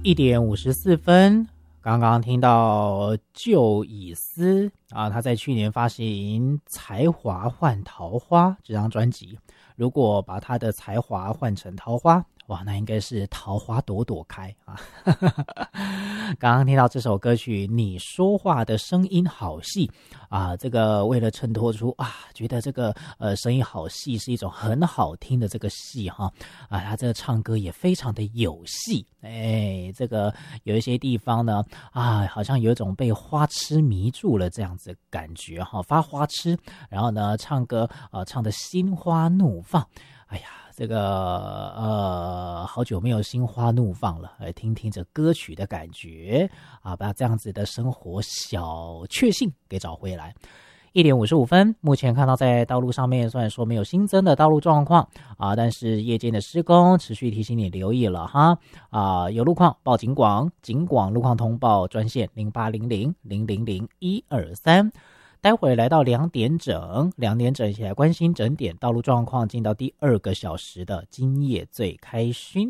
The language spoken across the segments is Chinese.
1:54，刚刚听到旧以思啊，他在去年发行《才华换桃花》这张专辑。如果把他的才华换成桃花，哇，那应该是桃花朵朵开啊！刚刚听到这首歌曲，你说话的声音好细啊！这个为了衬托出啊，觉得这个声音好细是一种很好听的这个戏哈啊，他这个唱歌也非常的有戏，哎，这个有一些地方呢啊，好像有一种被花痴迷住了这样子感觉哈，发花痴，然后呢唱歌唱得心花怒放，哎呀。这个好久没有心花怒放了，来听听这歌曲的感觉啊，把这样子的生活小确幸给找回来。1:55，目前看到在道路上面虽然说没有新增的道路状况啊，但是夜间的施工持续提醒你留意了哈啊，有路况报警广路况通报专线0800000123。待会来到2点整一起来关心整点道路状况，进到第2个小时的今夜最开心。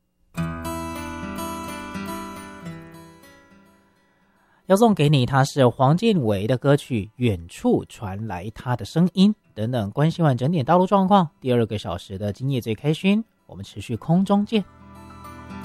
要送给你，它是黄建伟的歌曲《远处传来他的声音》等等。关心完整点道路状况，第2个小时的今夜最开心，我们持续空中见。